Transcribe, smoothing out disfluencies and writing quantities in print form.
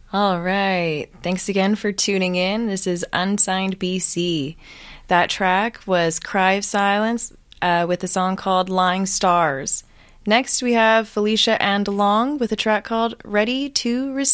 All right. Thanks again for tuning in. This is Unsigned BC. That track was Cry of Silence with a song called Lying Stars. Next, we have Felicia and Long with a track called Ready to Receive.